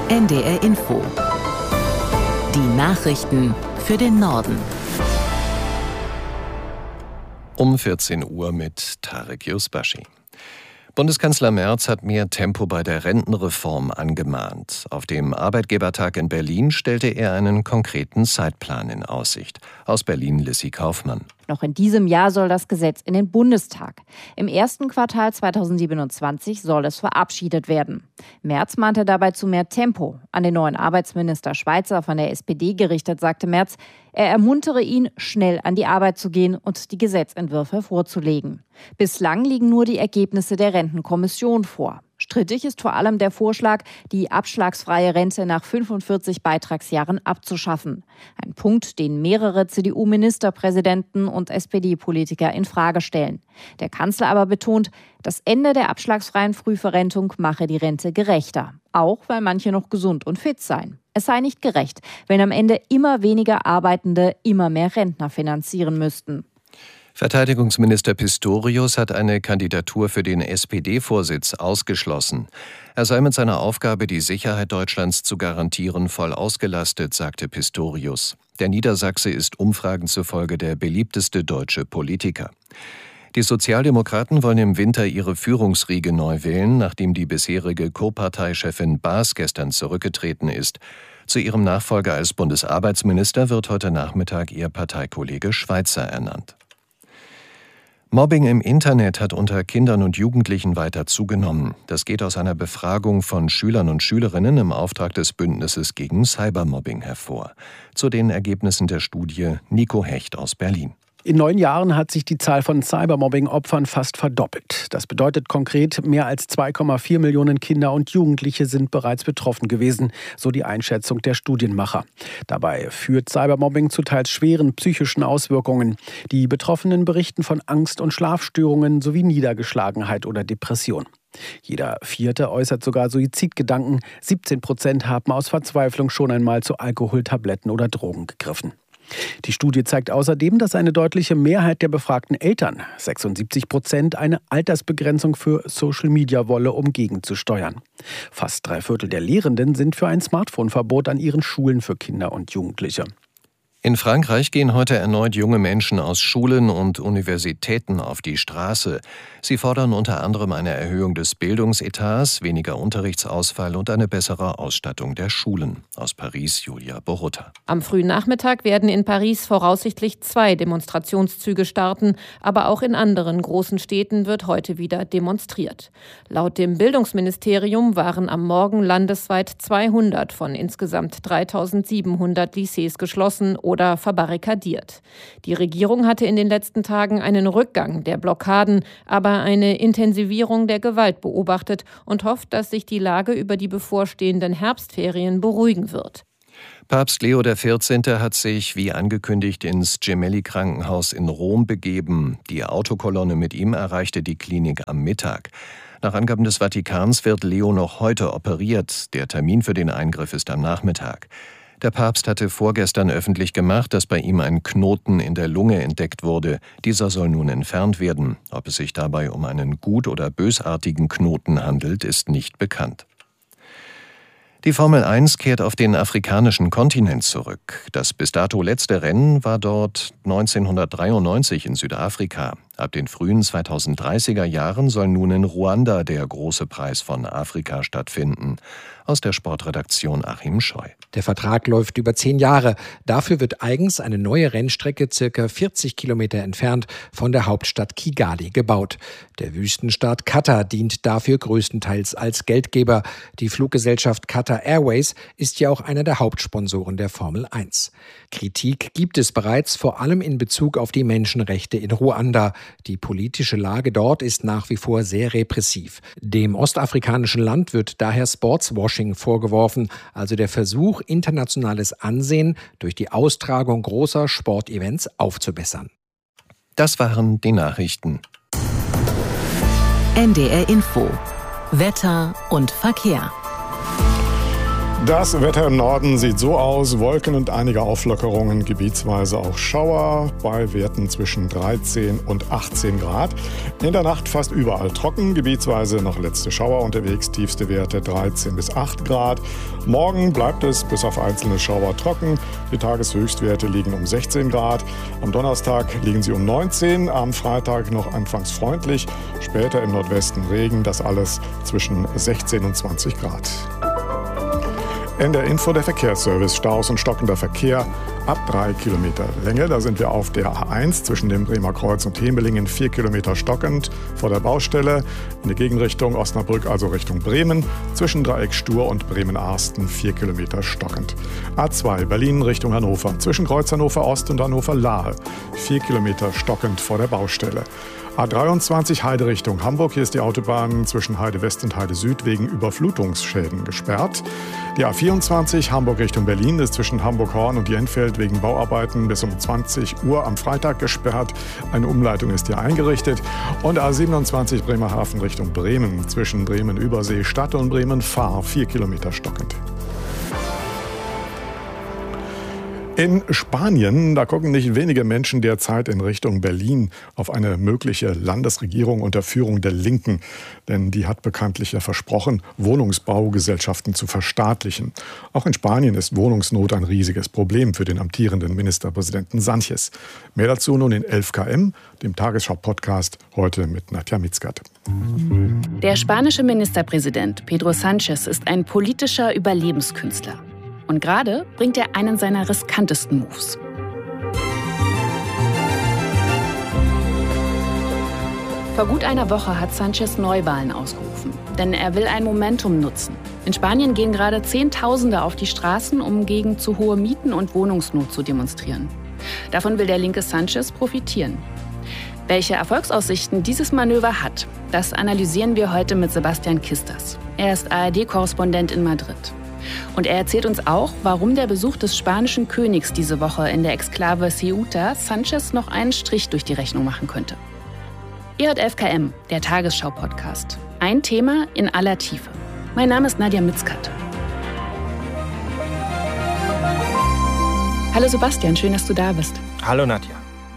NDR Info. Die Nachrichten für den Norden. Um 14 Uhr mit Tarek Yusbashi. Bundeskanzler Merz hat mehr Tempo bei der Rentenreform angemahnt. Auf dem Arbeitgebertag in Berlin stellte er einen konkreten Zeitplan in Aussicht. Aus Berlin Lissy Kaufmann. Noch in diesem Jahr soll das Gesetz in den Bundestag. Im ersten Quartal 2027 soll es verabschiedet werden. Merz mahnte dabei zu mehr Tempo. An den neuen Arbeitsminister Schweizer von der SPD gerichtet, sagte Merz, er ermuntere ihn, schnell an die Arbeit zu gehen und die Gesetzentwürfe vorzulegen. Bislang liegen nur die Ergebnisse der Rentenkommission vor. Strittig ist vor allem der Vorschlag, die abschlagsfreie Rente nach 45 Beitragsjahren abzuschaffen. Ein Punkt, den mehrere CDU-Ministerpräsidenten und SPD-Politiker in Frage stellen. Der Kanzler aber betont, das Ende der abschlagsfreien Frühverrentung mache die Rente gerechter. Auch weil manche noch gesund und fit seien. Es sei nicht gerecht, wenn am Ende immer weniger Arbeitende immer mehr Rentner finanzieren müssten. Verteidigungsminister Pistorius hat eine Kandidatur für den SPD-Vorsitz ausgeschlossen. Er sei mit seiner Aufgabe, die Sicherheit Deutschlands zu garantieren, voll ausgelastet, sagte Pistorius. Der Niedersachse ist Umfragen zufolge der beliebteste deutsche Politiker. Die Sozialdemokraten wollen im Winter ihre Führungsriege neu wählen, nachdem die bisherige Co-Parteichefin Baas gestern zurückgetreten ist. Zu ihrem Nachfolger als Bundesarbeitsminister wird heute Nachmittag ihr Parteikollege Schweizer ernannt. Mobbing im Internet hat unter Kindern und Jugendlichen weiter zugenommen. Das geht aus einer Befragung von Schülern und Schülerinnen im Auftrag des Bündnisses gegen Cybermobbing hervor. Zu den Ergebnissen der Studie Nico Hecht aus Berlin. In 9 Jahren hat sich die Zahl von Cybermobbing-Opfern fast verdoppelt. Das bedeutet konkret, mehr als 2,4 Millionen Kinder und Jugendliche sind bereits betroffen gewesen, so die Einschätzung der Studienmacher. Dabei führt Cybermobbing zu teils schweren psychischen Auswirkungen. Die Betroffenen berichten von Angst- und Schlafstörungen sowie Niedergeschlagenheit oder Depression. Jeder Vierte äußert sogar Suizidgedanken. 17% haben aus Verzweiflung schon einmal zu Alkohol, Tabletten oder Drogen gegriffen. Die Studie zeigt außerdem, dass eine deutliche Mehrheit der befragten Eltern, 76%, eine Altersbegrenzung für Social Media wolle, um gegenzusteuern. Fast 3/4 der Lehrenden sind für ein Smartphone-Verbot an ihren Schulen für Kinder und Jugendliche. In Frankreich gehen heute erneut junge Menschen aus Schulen und Universitäten auf die Straße. Sie fordern unter anderem eine Erhöhung des Bildungsetats, weniger Unterrichtsausfall und eine bessere Ausstattung der Schulen. Aus Paris Julia Borutta. Am frühen Nachmittag werden in Paris voraussichtlich 2 Demonstrationszüge starten, aber auch in anderen großen Städten wird heute wieder demonstriert. Laut dem Bildungsministerium waren am Morgen landesweit 200 von insgesamt 3.700 Lycées geschlossen oder verbarrikadiert. Die Regierung hatte in den letzten Tagen einen Rückgang der Blockaden, aber eine Intensivierung der Gewalt beobachtet und hofft, dass sich die Lage über die bevorstehenden Herbstferien beruhigen wird. Papst Leo XIV. Hat sich, wie angekündigt, ins Gemelli-Krankenhaus in Rom begeben. Die Autokolonne mit ihm erreichte die Klinik am Mittag. Nach Angaben des Vatikans wird Leo noch heute operiert. Der Termin für den Eingriff ist am Nachmittag. Der Papst hatte vorgestern öffentlich gemacht, dass bei ihm ein Knoten in der Lunge entdeckt wurde. Dieser soll nun entfernt werden. Ob es sich dabei um einen gut- oder bösartigen Knoten handelt, ist nicht bekannt. Die Formel 1 kehrt auf den afrikanischen Kontinent zurück. Das bis dato letzte Rennen war dort 1993 in Südafrika. Ab den frühen 2030er Jahren soll nun in Ruanda der große Preis von Afrika stattfinden. Aus der Sportredaktion Achim Scheu. Der Vertrag läuft über 10 Jahre. Dafür wird eigens eine neue Rennstrecke circa 40 Kilometer entfernt von der Hauptstadt Kigali gebaut. Der Wüstenstaat Katar dient dafür größtenteils als Geldgeber. Die Fluggesellschaft Qatar Airways ist ja auch einer der Hauptsponsoren der Formel 1. Kritik gibt es bereits, vor allem in Bezug auf die Menschenrechte in Ruanda. Die politische Lage dort ist nach wie vor sehr repressiv. Dem ostafrikanischen Land wird daher Sportswashing vorgeworfen, also der Versuch, internationales Ansehen durch die Austragung großer Sportevents aufzubessern. Das waren die Nachrichten. NDR Info. Wetter und Verkehr. Das Wetter im Norden sieht so aus: Wolken und einige Auflockerungen, gebietsweise auch Schauer bei Werten zwischen 13 und 18 Grad. In der Nacht fast überall trocken, gebietsweise noch letzte Schauer unterwegs, tiefste Werte 13 bis 8 Grad. Morgen bleibt es bis auf einzelne Schauer trocken. Die Tageshöchstwerte liegen um 16 Grad. Am Donnerstag liegen sie um 19, am Freitag noch anfangs freundlich, später im Nordwesten Regen, das alles zwischen 16 und 20 Grad. In der Info der Verkehrsservice: Staus und stockender Verkehr ab 3 Kilometer Länge. Da sind wir auf der A1 zwischen dem Bremer Kreuz und Hemelingen, 4 Kilometer stockend vor der Baustelle. In der Gegenrichtung Osnabrück, also Richtung Bremen, zwischen Dreieck Stur und Bremen-Arsten, 4 Kilometer stockend. A2 Berlin Richtung Hannover, zwischen Kreuz Hannover Ost und Hannover Lahe, 4 Kilometer stockend vor der Baustelle. A23 Heide Richtung Hamburg. Hier ist die Autobahn zwischen Heide West und Heide Süd wegen Überflutungsschäden gesperrt. Die A24 Hamburg Richtung Berlin ist zwischen Hamburg-Horn und Jenfeld wegen Bauarbeiten bis um 20 Uhr am Freitag gesperrt. Eine Umleitung ist hier eingerichtet. Und A27 Bremerhaven Richtung Bremen, zwischen Bremen-Übersee Stadt und Bremen-Fahr, 4 Kilometer stockend. In Spanien, da gucken nicht wenige Menschen derzeit in Richtung Berlin auf eine mögliche Landesregierung unter Führung der Linken. Denn die hat bekanntlich ja versprochen, Wohnungsbaugesellschaften zu verstaatlichen. Auch in Spanien ist Wohnungsnot ein riesiges Problem für den amtierenden Ministerpräsidenten Sánchez. Mehr dazu nun in 11KM, dem Tagesschau-Podcast, heute mit Nadja Mitzkat. Der spanische Ministerpräsident Pedro Sánchez ist ein politischer Überlebenskünstler. Und gerade bringt er einen seiner riskantesten Moves. Vor gut einer Woche hat Sánchez Neuwahlen ausgerufen, denn er will ein Momentum nutzen. In Spanien gehen gerade Zehntausende auf die Straßen, um gegen zu hohe Mieten und Wohnungsnot zu demonstrieren. Davon will der linke Sánchez profitieren. Welche Erfolgsaussichten dieses Manöver hat, das analysieren wir heute mit Sebastian Kistas. Er ist ARD-Korrespondent in Madrid. Und er erzählt uns auch, warum der Besuch des spanischen Königs diese Woche in der Exklave Ceuta Sánchez noch einen Strich durch die Rechnung machen könnte. Ihr hört 11KM, der Tagesschau-Podcast. Ein Thema in aller Tiefe. Mein Name ist Nadja Mitzkat. Hallo Sebastian, schön, dass du da bist. Hallo Nadja.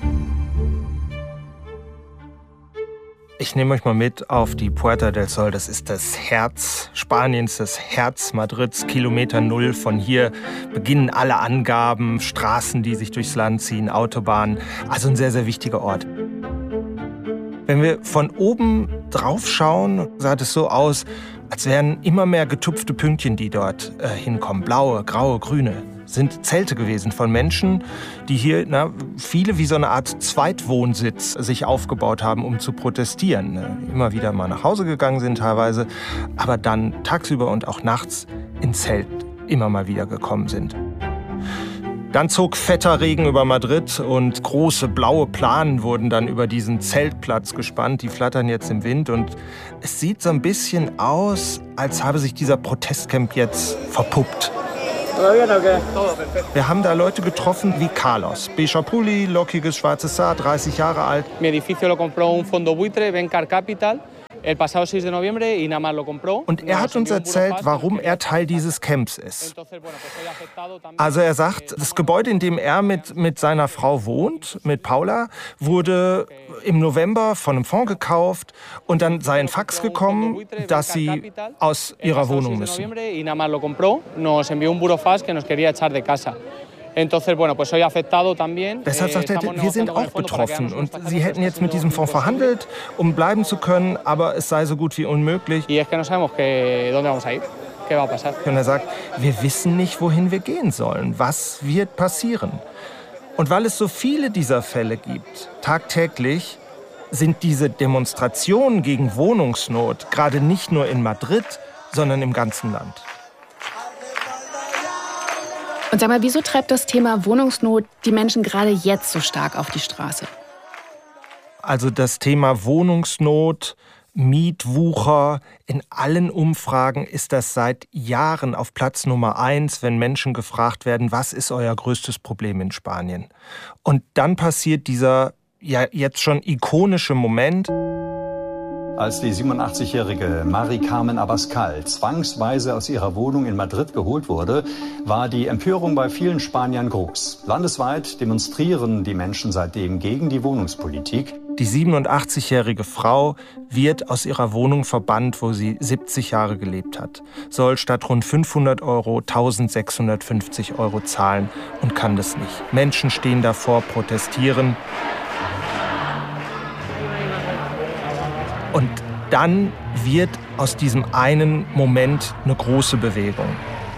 Ich nehme euch mal mit auf die Puerta del Sol. Das ist das Herz Spaniens, das Herz Madrids, Kilometer Null. Von hier beginnen alle Angaben, Straßen, die sich durchs Land ziehen, Autobahnen. Also ein sehr, sehr wichtiger Ort. Wenn wir von oben drauf schauen, sah es so aus, als wären immer mehr getupfte Pünktchen, die dort hinkommen. Blaue, graue, grüne. Sind Zelte gewesen von Menschen, die hier viele wie so eine Art Zweitwohnsitz sich aufgebaut haben, um zu protestieren. Immer wieder mal nach Hause gegangen sind teilweise, aber dann tagsüber und auch nachts ins Zelt immer mal wieder gekommen sind. Dann zog fetter Regen über Madrid und große blaue Planen wurden dann über diesen Zeltplatz gespannt. Die flattern jetzt im Wind und es sieht so ein bisschen aus, als habe sich dieser Protestcamp jetzt verpuppt. Wir haben da Leute getroffen wie Carlos. Beiger Pulli, lockiges schwarzes Haar, 30 Jahre alt. Mi edificio lo compró un fondo buitre, Vencar Capital. Und er hat uns erzählt, warum er Teil dieses Camps ist. Also er sagt, das Gebäude, in dem er mit seiner Frau wohnt, mit Paula, wurde im November von einem Fonds gekauft und dann sei ein Fax gekommen, dass sie aus ihrer Wohnung müssen. Deshalb sagt er, wir sind auch betroffen und sie hätten jetzt mit diesem Fonds verhandelt, um bleiben zu können, aber es sei so gut wie unmöglich. Und er sagt, wir wissen nicht, wohin wir gehen sollen. Was wird passieren? Und weil es so viele dieser Fälle gibt, tagtäglich, sind diese Demonstrationen gegen Wohnungsnot gerade nicht nur in Madrid, sondern im ganzen Land. Und sag mal, wieso treibt das Thema Wohnungsnot die Menschen gerade jetzt so stark auf die Straße? Also das Thema Wohnungsnot, Mietwucher, in allen Umfragen ist das seit Jahren auf Platz Nummer 1, wenn Menschen gefragt werden, was ist euer größtes Problem in Spanien? Und dann passiert dieser ja jetzt schon ikonische Moment. Als die 87-jährige Mari Carmen Abascal zwangsweise aus ihrer Wohnung in Madrid geholt wurde, war die Empörung bei vielen Spaniern groß. Landesweit demonstrieren die Menschen seitdem gegen die Wohnungspolitik. Die 87-jährige Frau wird aus ihrer Wohnung verbannt, wo sie 70 Jahre gelebt hat, soll statt rund 500 Euro 1.650 Euro zahlen und kann das nicht. Menschen stehen davor, protestieren. Und dann wird aus diesem einen Moment eine große Bewegung.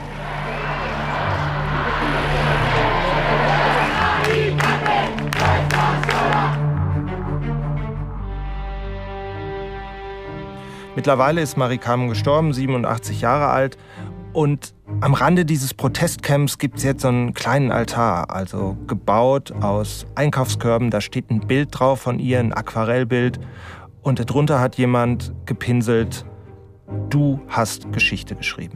Mittlerweile ist Mari Carmen gestorben, 87 Jahre alt. Und am Rande dieses Protestcamps gibt es jetzt so einen kleinen Altar, also gebaut aus Einkaufskörben. Da steht ein Bild drauf von ihr, ein Aquarellbild. Und darunter hat jemand gepinselt: Du hast Geschichte geschrieben.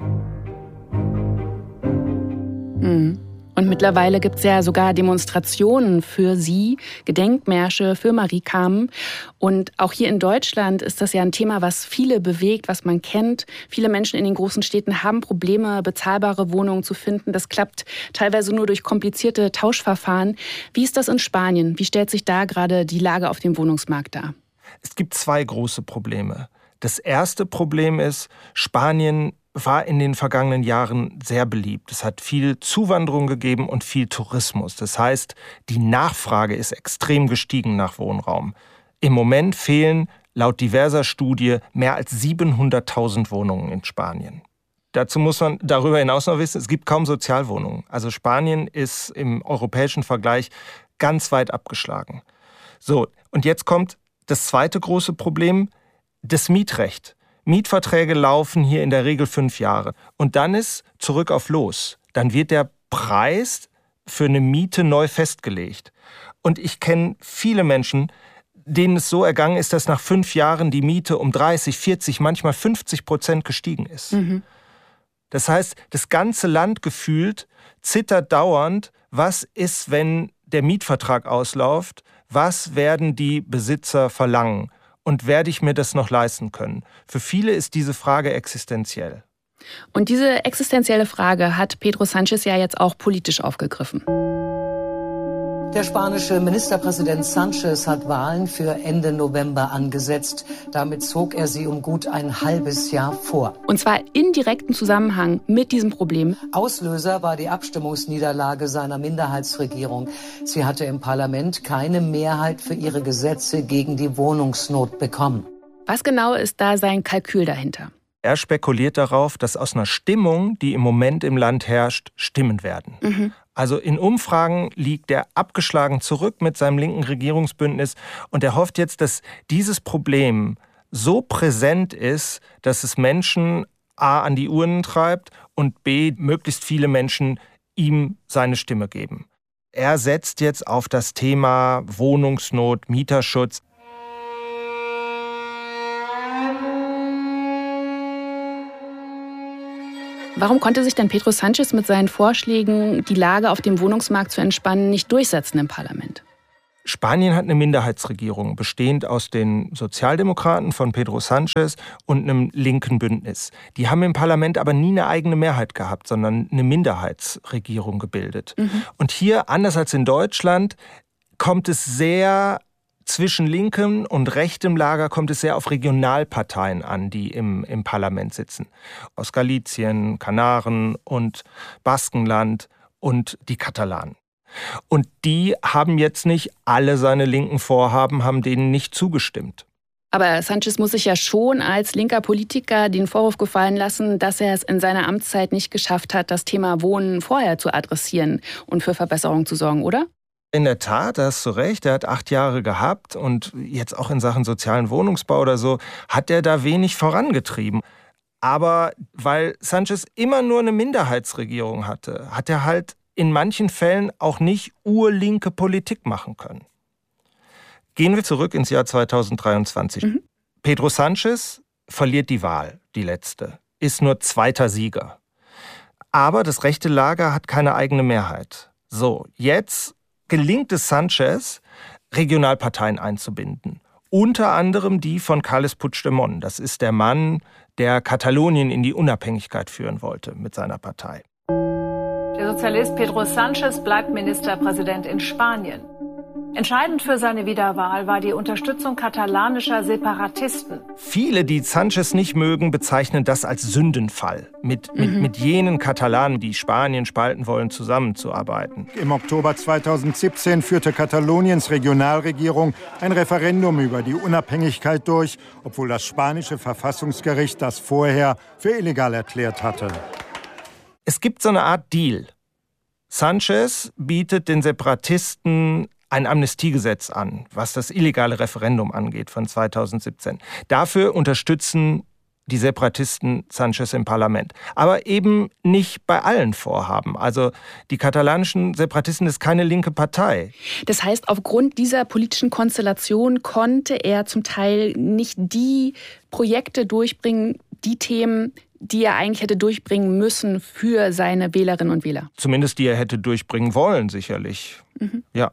Und mittlerweile gibt es ja sogar Demonstrationen für sie, Gedenkmärsche für Mari Carmen. Und auch hier in Deutschland ist das ja ein Thema, was viele bewegt, was man kennt. Viele Menschen in den großen Städten haben Probleme, bezahlbare Wohnungen zu finden. Das klappt teilweise nur durch komplizierte Tauschverfahren. Wie ist das in Spanien? Wie stellt sich da gerade die Lage auf dem Wohnungsmarkt dar? Es gibt zwei große Probleme. Das erste Problem ist, Spanien war in den vergangenen Jahren sehr beliebt. Es hat viel Zuwanderung gegeben und viel Tourismus. Das heißt, die Nachfrage ist extrem gestiegen nach Wohnraum. Im Moment fehlen laut diverser Studien mehr als 700.000 Wohnungen in Spanien. Dazu muss man darüber hinaus noch wissen, es gibt kaum Sozialwohnungen. Also Spanien ist im europäischen Vergleich ganz weit abgeschlagen. So, und jetzt kommt das zweite große Problem, das Mietrecht. Mietverträge laufen hier in der Regel 5 Jahre. Und dann ist zurück auf Los. Dann wird der Preis für eine Miete neu festgelegt. Und ich kenne viele Menschen, denen es so ergangen ist, dass nach 5 Jahren die Miete um 30, 40, manchmal 50% gestiegen ist. Das heißt, das ganze Land gefühlt zittert dauernd, was ist, wenn der Mietvertrag ausläuft, was werden die Besitzer verlangen und werde ich mir das noch leisten können? Für viele ist diese Frage existenziell. Und diese existenzielle Frage hat Pedro Sánchez ja jetzt auch politisch aufgegriffen. Der spanische Ministerpräsident Sánchez hat Wahlen für Ende November angesetzt. Damit zog er sie um gut ein halbes Jahr vor. Und zwar in direktem Zusammenhang mit diesem Problem. Auslöser war die Abstimmungsniederlage seiner Minderheitsregierung. Sie hatte im Parlament keine Mehrheit für ihre Gesetze gegen die Wohnungsnot bekommen. Was genau ist da sein Kalkül dahinter? Er spekuliert darauf, dass aus einer Stimmung, die im Moment im Land herrscht, Stimmen werden. Also in Umfragen liegt er abgeschlagen zurück mit seinem linken Regierungsbündnis und er hofft jetzt, dass dieses Problem so präsent ist, dass es Menschen A an die Urnen treibt und B möglichst viele Menschen ihm seine Stimme geben. Er setzt jetzt auf das Thema Wohnungsnot, Mieterschutz. Warum konnte sich denn Pedro Sánchez mit seinen Vorschlägen, die Lage auf dem Wohnungsmarkt zu entspannen, nicht durchsetzen im Parlament? Spanien hat eine Minderheitsregierung, bestehend aus den Sozialdemokraten von Pedro Sánchez und einem linken Bündnis. Die haben im Parlament aber nie eine eigene Mehrheit gehabt, sondern eine Minderheitsregierung gebildet. Und hier, anders als in Deutschland, kommt es sehr zwischen linkem und rechtem Lager kommt es sehr auf Regionalparteien an, die im Parlament sitzen. Aus Galicien, Kanaren und Baskenland und die Katalanen. Und die haben jetzt nicht alle seine linken Vorhaben, haben denen nicht zugestimmt. Aber Sánchez muss sich ja schon als linker Politiker den Vorwurf gefallen lassen, dass er es in seiner Amtszeit nicht geschafft hat, das Thema Wohnen vorher zu adressieren und für Verbesserungen zu sorgen, oder? In der Tat, da hast du recht, er hat 8 Jahre gehabt und jetzt auch in Sachen sozialen Wohnungsbau oder so, hat er da wenig vorangetrieben. Aber weil Sánchez immer nur eine Minderheitsregierung hatte, hat er halt in manchen Fällen auch nicht urlinke Politik machen können. Gehen wir zurück ins Jahr 2023. Pedro Sánchez verliert die Wahl, die letzte, ist nur 2. Sieger. Aber das rechte Lager hat keine eigene Mehrheit. So, jetzt gelingt es Sánchez, Regionalparteien einzubinden Unter anderem die von Carles Puigdemont. Das ist der Mann, der Katalonien in die Unabhängigkeit führen wollte mit seiner Partei. Der Sozialist Pedro Sánchez bleibt Ministerpräsident in Spanien. Entscheidend für seine Wiederwahl war die Unterstützung katalanischer Separatisten. Viele, die Sánchez nicht mögen, bezeichnen das als Sündenfall, mit jenen Katalanen, die Spanien spalten wollen, zusammenzuarbeiten. Im Oktober 2017 führte Kataloniens Regionalregierung ein Referendum über die Unabhängigkeit durch, obwohl das spanische Verfassungsgericht das vorher für illegal erklärt hatte. Es gibt so eine Art Deal. Sánchez bietet den Separatisten ein Amnestiegesetz an, was das illegale Referendum angeht von 2017. Dafür unterstützen die Separatisten Sánchez im Parlament. Aber eben nicht bei allen Vorhaben. Also die katalanischen Separatisten ist keine linke Partei. Das heißt, aufgrund dieser politischen Konstellation konnte er zum Teil nicht die Projekte durchbringen, die Themen, die er eigentlich hätte durchbringen müssen für seine Wählerinnen und Wähler. Zumindest die er hätte durchbringen wollen, sicherlich. Ja.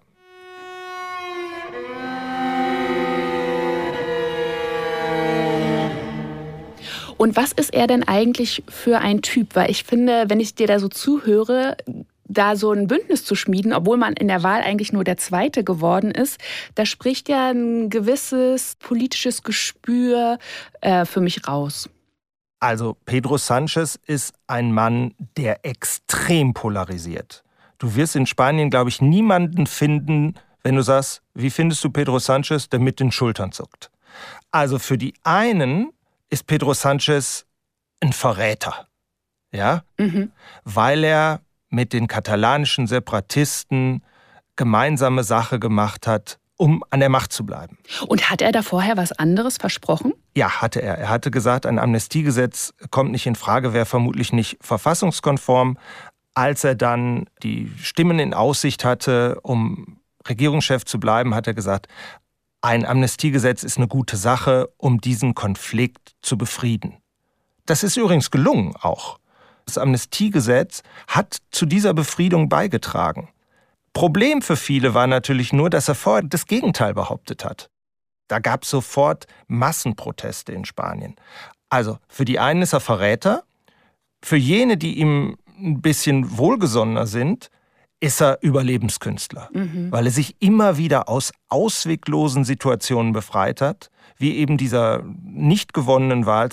Und was ist er denn eigentlich für ein Typ? Weil ich finde, wenn ich dir da so zuhöre, da so ein Bündnis zu schmieden, obwohl man in der Wahl eigentlich nur der Zweite geworden ist, da spricht ja ein gewisses politisches Gespür für mich raus. Also Pedro Sánchez ist ein Mann, der extrem polarisiert. Du wirst in Spanien, glaube ich, niemanden finden, wenn du sagst, wie findest du Pedro Sánchez, der mit den Schultern zuckt. Also für die einen ist Pedro Sánchez ein Verräter, ja? Weil er mit den katalanischen Separatisten gemeinsame Sache gemacht hat, um an der Macht zu bleiben. Und hat er da vorher was anderes versprochen? Ja, hatte er. Er hatte gesagt, ein Amnestiegesetz kommt nicht in Frage, wäre vermutlich nicht verfassungskonform. Als er dann die Stimmen in Aussicht hatte, um Regierungschef zu bleiben, hat er gesagt, ein Amnestiegesetz ist eine gute Sache, um diesen Konflikt zu befrieden. Das ist übrigens gelungen auch. Das Amnestiegesetz hat zu dieser Befriedung beigetragen. Problem für viele war natürlich nur, dass er vorher das Gegenteil behauptet hat. Da gab es sofort Massenproteste in Spanien. Also für die einen ist er Verräter, für jene, die ihm ein bisschen wohlgesonnener sind, ist er Überlebenskünstler, weil er sich immer wieder aus ausweglosen Situationen befreit hat, wie eben dieser nicht gewonnenen Wahl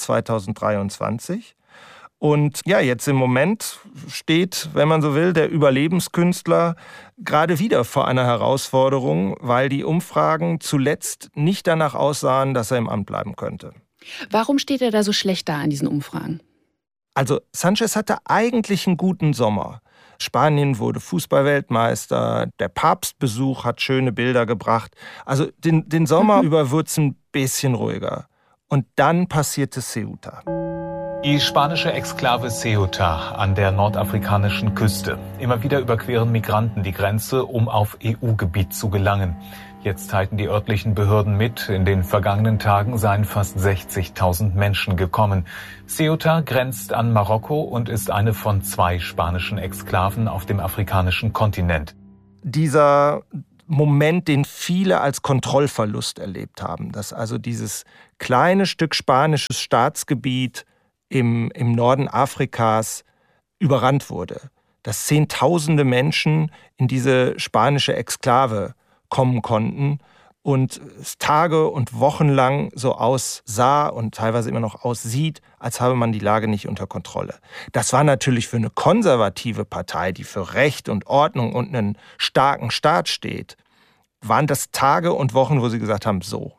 2023. Und ja, jetzt im Moment steht, wenn man so will, der Überlebenskünstler gerade wieder vor einer Herausforderung, weil die Umfragen zuletzt nicht danach aussahen, dass er im Amt bleiben könnte. Warum steht er da so schlecht da in diesen Umfragen? Also Sánchez hatte eigentlich einen guten Sommer. Spanien wurde Fußballweltmeister, der Papstbesuch hat schöne Bilder gebracht. Also den Sommer über wurde es ein bisschen ruhiger. Und dann passierte Ceuta. Die spanische Exklave Ceuta an der nordafrikanischen Küste. Immer wieder überqueren Migranten die Grenze, um auf EU-Gebiet zu gelangen. Jetzt teilten die örtlichen Behörden mit, in den vergangenen Tagen seien fast 60.000 Menschen gekommen. Ceuta grenzt an Marokko und ist eine von 2 spanischen Exklaven auf dem afrikanischen Kontinent. Dieser Moment, den viele als Kontrollverlust erlebt haben, dass also dieses kleine Stück spanisches Staatsgebiet im Norden Afrikas überrannt wurde, dass Zehntausende Menschen in diese spanische Exklave kommen konnten und es Tage und Wochen lang so aussah und teilweise immer noch aussieht, als habe man die Lage nicht unter Kontrolle. Das war natürlich für eine konservative Partei, die für Recht und Ordnung und einen starken Staat steht, waren das Tage und Wochen, wo sie gesagt haben, so,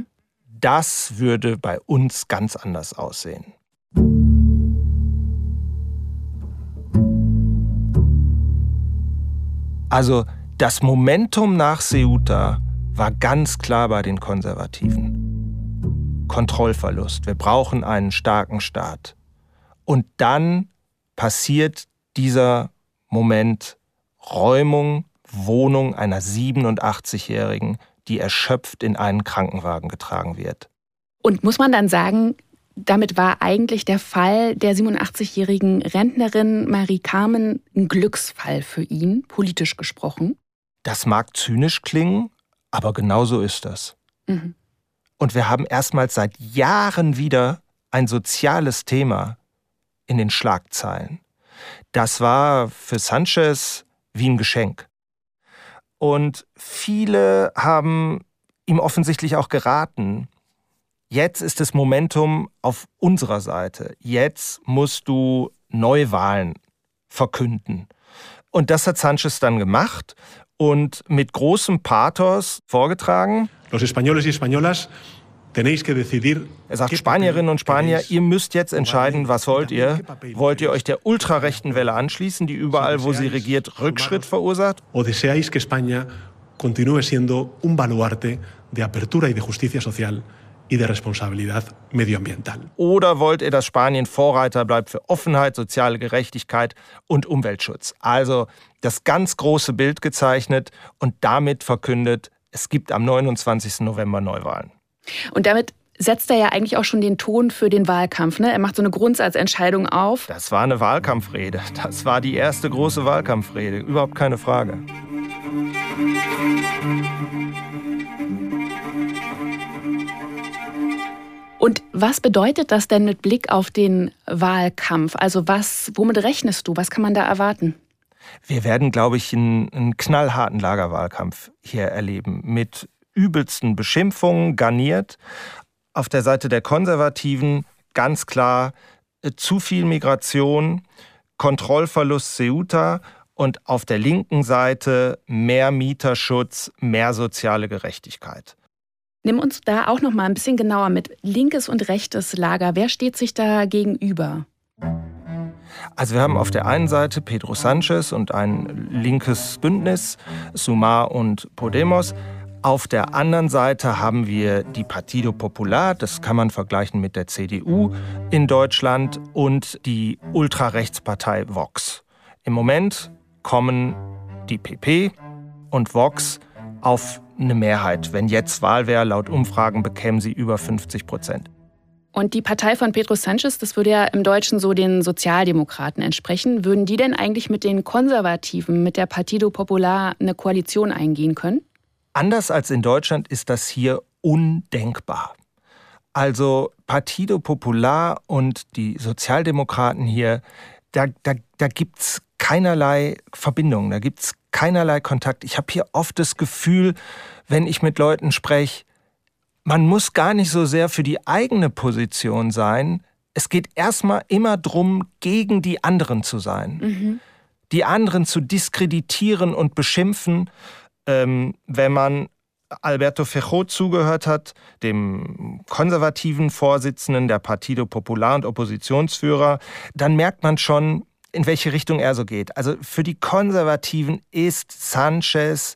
das würde bei uns ganz anders aussehen. Also das Momentum nach Ceuta war ganz klar bei den Konservativen. Kontrollverlust. Wir brauchen einen starken Staat. Und dann passiert dieser Moment Räumung, Wohnung einer 87-Jährigen, die erschöpft in einen Krankenwagen getragen wird. Und muss man dann sagen, damit war eigentlich der Fall der 87-jährigen Rentnerin Mari-Carmen ein Glücksfall für ihn, politisch gesprochen? Das mag zynisch klingen, aber genau so ist das. Und wir haben erstmals seit Jahren wieder ein soziales Thema in den Schlagzeilen. Das war für Sánchez wie ein Geschenk. Und viele haben ihm offensichtlich auch geraten, jetzt ist das Momentum auf unserer Seite. Jetzt musst du Neuwahlen verkünden. Und das hat Sánchez dann gemacht und mit großem Pathos vorgetragen. Los españoles y españolas tenéis que decidir. Er sagt, Spanierinnen und Spanier, ihr müsst jetzt entscheiden, was wollt ihr? Wollt ihr euch der ultrarechten Welle anschließen, die überall, wo sie regiert, Rückschritt verursacht? O deseáis que España continúe siendo un baluarte de apertura y de justicia social y de responsabilidad medioambiental. Oder wollt ihr, dass Spanien Vorreiter bleibt für Offenheit, soziale Gerechtigkeit und Umweltschutz? Also das ganz große Bild gezeichnet und damit verkündet, es gibt am 29. November Neuwahlen. Und damit setzt er ja eigentlich auch schon den Ton für den Wahlkampf, ne? Er macht so eine Grundsatzentscheidung auf. Das war eine Wahlkampfrede. Das war die erste große Wahlkampfrede. Überhaupt keine Frage. Und was bedeutet das denn mit Blick auf den Wahlkampf? Also womit rechnest du? Was kann man da erwarten? Wir werden, glaube ich, einen knallharten Lagerwahlkampf hier erleben. Mit übelsten Beschimpfungen garniert. Auf der Seite der Konservativen ganz klar zu viel Migration, Kontrollverlust Ceuta und auf der linken Seite mehr Mieterschutz, mehr soziale Gerechtigkeit. Nimm uns da auch noch mal ein bisschen genauer mit. Linkes und rechtes Lager, wer steht sich da gegenüber? Also wir haben auf der einen Seite Pedro Sánchez und ein linkes Bündnis, Sumar und Podemos. Auf der anderen Seite haben wir die Partido Popular, das kann man vergleichen mit der CDU in Deutschland, und die Ultrarechtspartei Vox. Im Moment kommen die PP und Vox auf eine Mehrheit. Wenn jetzt Wahl wäre, laut Umfragen bekämen sie über 50%. Und die Partei von Pedro Sánchez, das würde ja im Deutschen so den Sozialdemokraten entsprechen. Würden die denn eigentlich mit den Konservativen, mit der Partido Popular, eine Koalition eingehen können? Anders als in Deutschland ist das hier undenkbar. Also Partido Popular und die Sozialdemokraten hier, da gibt's keinerlei Verbindung, da gibt's keinerlei Kontakt. Ich habe hier oft das Gefühl, wenn ich mit Leuten spreche, man muss gar nicht so sehr für die eigene Position sein. Es geht erstmal immer darum, gegen die anderen zu sein. Die anderen zu diskreditieren und beschimpfen. Wenn man Alberto Feijóo zugehört hat, dem konservativen Vorsitzenden der Partido Popular und Oppositionsführer, dann merkt man schon, in welche Richtung er so geht. Also für die Konservativen ist Sánchez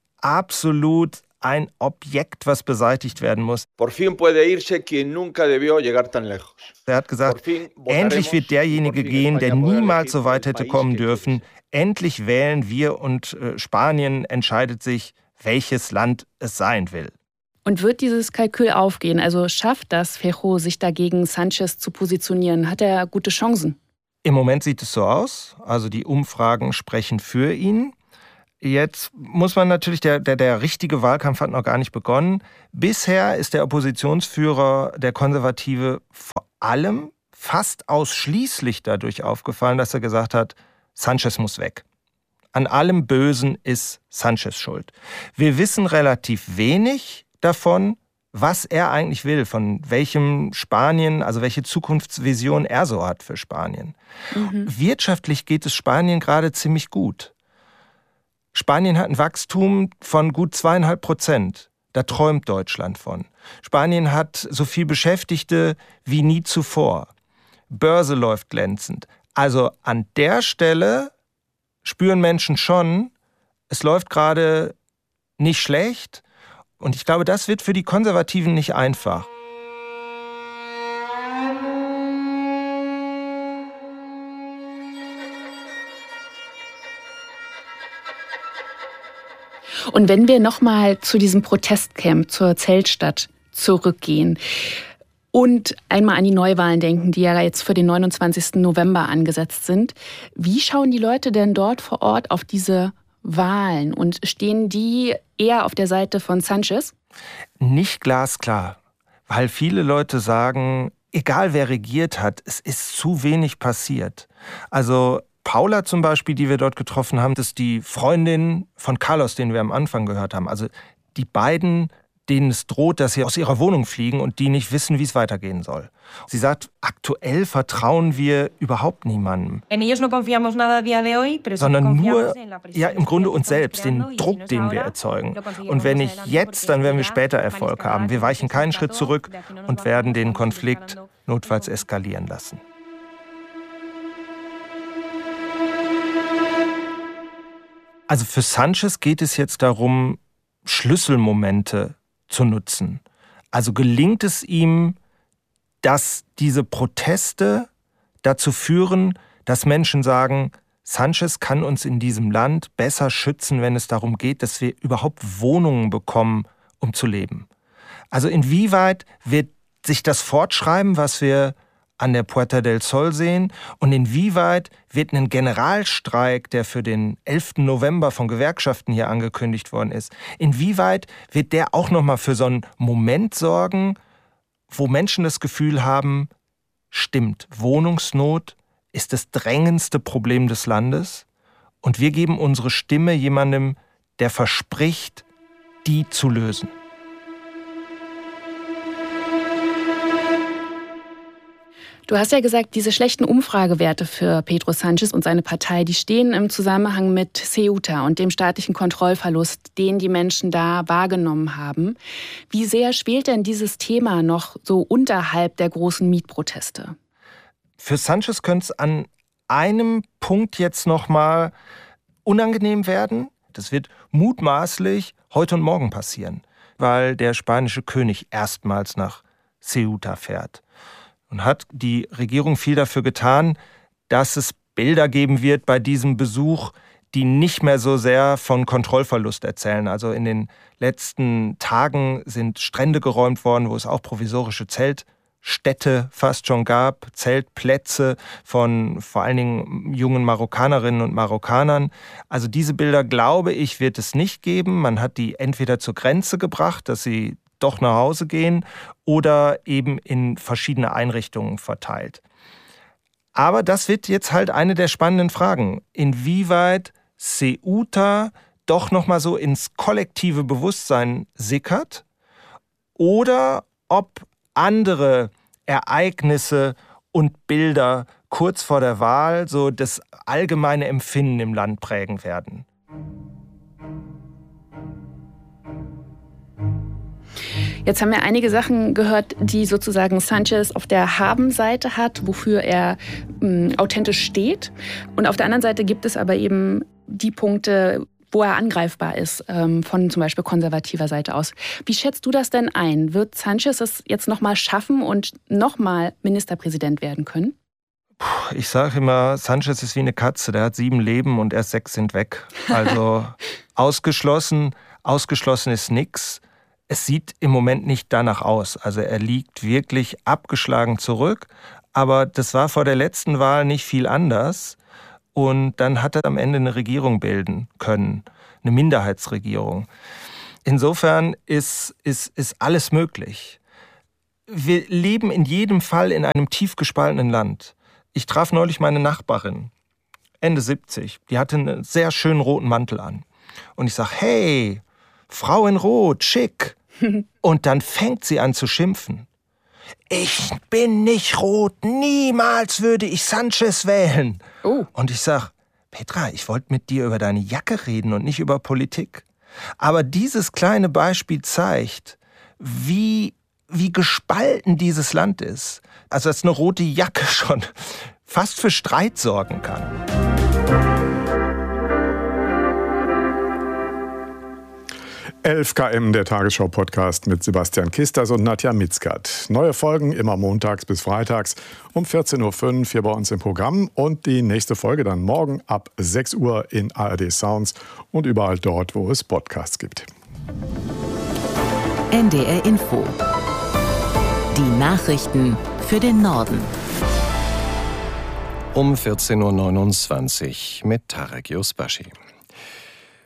absolut ein Objekt, was beseitigt werden muss. Por fin puede irse quien nunca debió llegar tan lejos. Er hat gesagt, endlich wird derjenige gehen, der niemals so weit hätte kommen dürfen. Endlich wählen wir und Spanien entscheidet sich, welches Land es sein will. Und wird dieses Kalkül aufgehen? Also schafft das Feijóo, sich dagegen Sánchez zu positionieren? Hat er gute Chancen? Im Moment sieht es so aus. Also die Umfragen sprechen für ihn. Jetzt muss man natürlich, der richtige Wahlkampf hat noch gar nicht begonnen. Bisher ist der Oppositionsführer, der Konservative, vor allem fast ausschließlich dadurch aufgefallen, dass er gesagt hat, Sánchez muss weg. An allem Bösen ist Sánchez schuld. Wir wissen relativ wenig davon, was er eigentlich will, von welchem Spanien, also welche Zukunftsvision er so hat für Spanien. Wirtschaftlich geht es Spanien gerade ziemlich gut. Spanien hat ein Wachstum von gut 2,5%. Da träumt Deutschland von. Spanien hat so viel Beschäftigte wie nie zuvor. Börse läuft glänzend. Also an der Stelle spüren Menschen schon, es läuft gerade nicht schlecht. Und ich glaube, das wird für die Konservativen nicht einfach. Und wenn wir nochmal zu diesem Protestcamp, zur Zeltstadt zurückgehen und einmal an die Neuwahlen denken, die ja jetzt für den 29. November angesetzt sind, wie schauen die Leute denn dort vor Ort auf diese Wahlen und stehen die eher auf der Seite von Sánchez? Nicht glasklar. weil viele Leute sagen, egal wer regiert hat, es ist zu wenig passiert. Also Paula zum Beispiel, die wir dort getroffen haben, das ist die Freundin von Carlos, den wir am Anfang gehört haben. Also die beiden, denen es droht, dass sie aus ihrer Wohnung fliegen und die nicht wissen, wie es weitergehen soll. Sie sagt, aktuell vertrauen wir überhaupt niemandem. Sondern nur, im Grunde uns selbst, den Druck, den wir erzeugen. Und wenn nicht jetzt, dann werden wir später Erfolg haben. Wir weichen keinen Schritt zurück und werden den Konflikt notfalls eskalieren lassen. Also für Sánchez geht es jetzt darum, Schlüsselmomente zu nutzen. Also gelingt es ihm, dass diese Proteste dazu führen, dass Menschen sagen, Sánchez kann uns in diesem Land besser schützen, wenn es darum geht, dass wir überhaupt Wohnungen bekommen, um zu leben. Also inwieweit wird sich das fortschreiben, was wir an der Puerta del Sol sehen, und inwieweit wird ein Generalstreik, der für den 11. November von Gewerkschaften hier angekündigt worden ist, inwieweit wird der auch nochmal für so einen Moment sorgen, wo Menschen das Gefühl haben, stimmt, Wohnungsnot ist das drängendste Problem des Landes und wir geben unsere Stimme jemandem, der verspricht, die zu lösen. Du hast ja gesagt, diese schlechten Umfragewerte für Pedro Sánchez und seine Partei, die stehen im Zusammenhang mit Ceuta und dem staatlichen Kontrollverlust, den die Menschen da wahrgenommen haben. Wie sehr schwelt denn dieses Thema noch so unterhalb der großen Mietproteste? Für Sánchez könnte es an einem Punkt jetzt noch mal unangenehm werden. Das wird mutmaßlich heute und morgen passieren, weil der spanische König erstmals nach Ceuta fährt. Und hat die Regierung viel dafür getan, dass es Bilder geben wird bei diesem Besuch, die nicht mehr so sehr von Kontrollverlust erzählen. Also in den letzten Tagen sind Strände geräumt worden, wo es auch provisorische Zeltstädte fast schon gab, Zeltplätze von vor allen Dingen jungen Marokkanerinnen und Marokkanern. Also diese Bilder, glaube ich, wird es nicht geben. Man hat die entweder zur Grenze gebracht, dass sie doch nach Hause gehen oder eben in verschiedene Einrichtungen verteilt. Aber das wird jetzt halt eine der spannenden Fragen, inwieweit Ceuta doch nochmal so ins kollektive Bewusstsein sickert oder ob andere Ereignisse und Bilder kurz vor der Wahl so das allgemeine Empfinden im Land prägen werden. Jetzt haben wir einige Sachen gehört, die sozusagen Sánchez auf der Haben-Seite hat, wofür er authentisch steht. Und auf der anderen Seite gibt es aber eben die Punkte, wo er angreifbar ist, von zum Beispiel konservativer Seite aus. Wie schätzt du das denn ein? Wird Sánchez es jetzt nochmal schaffen und nochmal Ministerpräsident werden können? Ich sage immer, Sánchez ist wie eine Katze, der hat 7 Leben und erst 6 sind weg. Also ausgeschlossen ist nix. Es sieht im Moment nicht danach aus. Also er liegt wirklich abgeschlagen zurück. Aber das war vor der letzten Wahl nicht viel anders. Und dann hat er am Ende eine Regierung bilden können, eine Minderheitsregierung. Insofern ist alles möglich. Wir leben in jedem Fall in einem tief gespaltenen Land. Ich traf neulich meine Nachbarin, Ende 70. Die hatte einen sehr schönen roten Mantel an. Und ich sage, hey, Frau in Rot, schick. Und dann fängt sie an zu schimpfen. Ich bin nicht rot, niemals würde ich Sánchez wählen. Oh. Und ich sage, Petra, ich wollte mit dir über deine Jacke reden und nicht über Politik. Aber dieses kleine Beispiel zeigt, wie gespalten dieses Land ist. Also dass eine rote Jacke schon fast für Streit sorgen kann. Elf km, der Tagesschau-Podcast mit Sebastian Kistas und Nadja Mitzkat. Neue Folgen immer montags bis freitags um 14.05 Uhr hier bei uns im Programm. Und die nächste Folge dann morgen ab 6 Uhr in ARD Sounds und überall dort, wo es Podcasts gibt. NDR Info. Die Nachrichten für den Norden. Um 14.29 Uhr mit Tarek Yusbashi.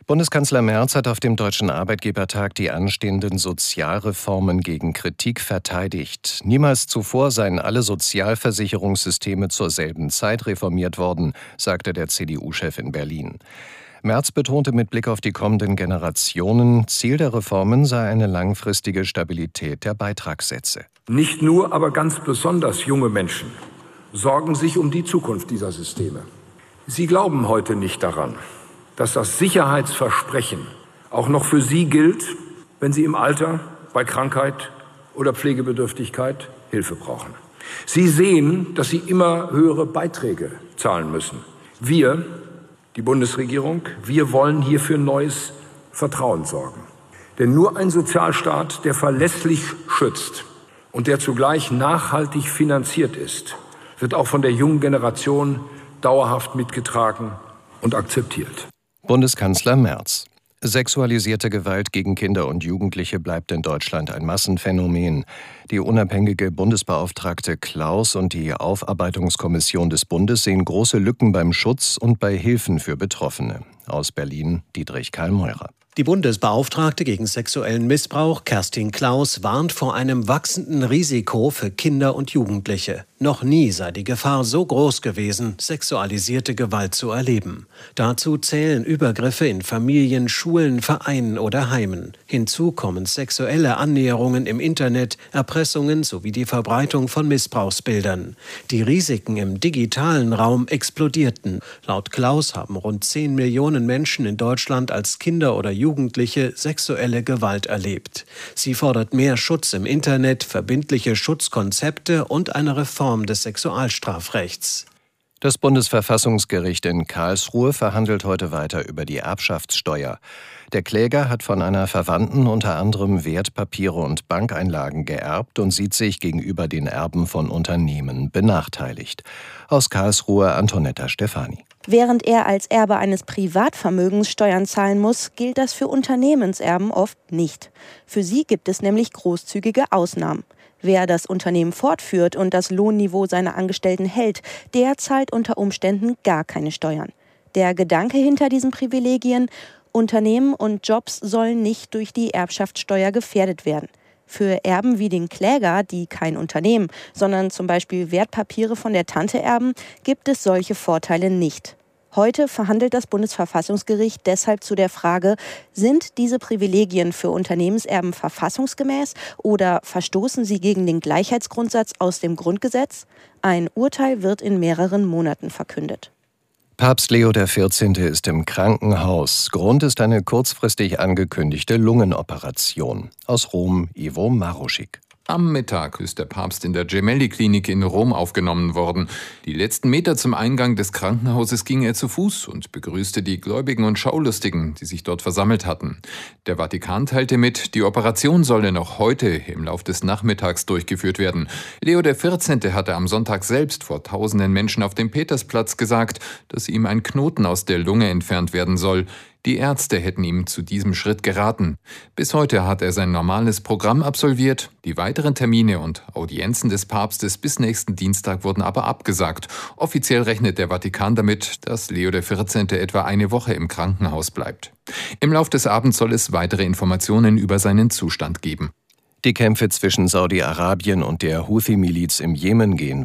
Bundeskanzler Merz hat auf dem Deutschen Arbeitgebertag die anstehenden Sozialreformen gegen Kritik verteidigt. Niemals zuvor seien alle Sozialversicherungssysteme zur selben Zeit reformiert worden, sagte der CDU-Chef in Berlin. Merz betonte mit Blick auf die kommenden Generationen, Ziel der Reformen sei eine langfristige Stabilität der Beitragssätze. Nicht nur, aber ganz besonders junge Menschen sorgen sich um die Zukunft dieser Systeme. Sie glauben heute nicht daran, dass das Sicherheitsversprechen auch noch für sie gilt, wenn sie im Alter, bei Krankheit oder Pflegebedürftigkeit Hilfe brauchen. Sie sehen, dass sie immer höhere Beiträge zahlen müssen. Wir, die Bundesregierung, wir wollen hier für neues Vertrauen sorgen. Denn nur ein Sozialstaat, der verlässlich schützt und der zugleich nachhaltig finanziert ist, wird auch von der jungen Generation dauerhaft mitgetragen und akzeptiert. Bundeskanzler Merz. Sexualisierte Gewalt gegen Kinder und Jugendliche bleibt in Deutschland ein Massenphänomen. Die unabhängige Bundesbeauftragte Klaus und die Aufarbeitungskommission des Bundes sehen große Lücken beim Schutz und bei Hilfen für Betroffene. Aus Berlin Dietrich Karl-Meurer. Die Bundesbeauftragte gegen sexuellen Missbrauch, Kerstin Klaus, warnt vor einem wachsenden Risiko für Kinder und Jugendliche. Noch nie sei die Gefahr so groß gewesen, sexualisierte Gewalt zu erleben. Dazu zählen Übergriffe in Familien, Schulen, Vereinen oder Heimen. Hinzu kommen sexuelle Annäherungen im Internet, Erpressungen sowie die Verbreitung von Missbrauchsbildern. Die Risiken im digitalen Raum explodierten. Laut Klaus haben rund 10 Millionen Menschen in Deutschland als Kinder oder Jugendliche sexuelle Gewalt erlebt. Sie fordert mehr Schutz im Internet, verbindliche Schutzkonzepte und eine Reform des Sexualstrafrechts. Das Bundesverfassungsgericht in Karlsruhe verhandelt heute weiter über die Erbschaftssteuer. Der Kläger hat von einer Verwandten unter anderem Wertpapiere und Bankeinlagen geerbt und sieht sich gegenüber den Erben von Unternehmen benachteiligt. Aus Karlsruhe Antonetta Stefani. Während er als Erbe eines Privatvermögens Steuern zahlen muss, gilt das für Unternehmenserben oft nicht. Für sie gibt es nämlich großzügige Ausnahmen. Wer das Unternehmen fortführt und das Lohnniveau seiner Angestellten hält, der zahlt unter Umständen gar keine Steuern. Der Gedanke hinter diesen Privilegien: Unternehmen und Jobs sollen nicht durch die Erbschaftssteuer gefährdet werden. Für Erben wie den Kläger, die kein Unternehmen, sondern zum Beispiel Wertpapiere von der Tante erben, gibt es solche Vorteile nicht. Heute verhandelt das Bundesverfassungsgericht deshalb zu der Frage, sind diese Privilegien für Unternehmenserben verfassungsgemäß oder verstoßen sie gegen den Gleichheitsgrundsatz aus dem Grundgesetz? Ein Urteil wird in mehreren Monaten verkündet. Papst Leo XIV. Ist im Krankenhaus. Grund ist eine kurzfristig angekündigte Lungenoperation. Aus Rom Ivo Maruschik. Am Mittag ist der Papst in der Gemelli-Klinik in Rom aufgenommen worden. Die letzten Meter zum Eingang des Krankenhauses ging er zu Fuß und begrüßte die Gläubigen und Schaulustigen, die sich dort versammelt hatten. Der Vatikan teilte mit, die Operation solle noch heute im Lauf des Nachmittags durchgeführt werden. Leo XIV. Hatte am Sonntag selbst vor tausenden Menschen auf dem Petersplatz gesagt, dass ihm ein Knoten aus der Lunge entfernt werden soll. Die Ärzte hätten ihm zu diesem Schritt geraten. Bis heute hat er sein normales Programm absolviert. Die weiteren Termine und Audienzen des Papstes bis nächsten Dienstag wurden aber abgesagt. Offiziell rechnet der Vatikan damit, dass Leo XIV. Etwa eine Woche im Krankenhaus bleibt. Im Lauf des Abends soll es weitere Informationen über seinen Zustand geben. Die Kämpfe zwischen Saudi-Arabien und der Houthi-Miliz im Jemen gehen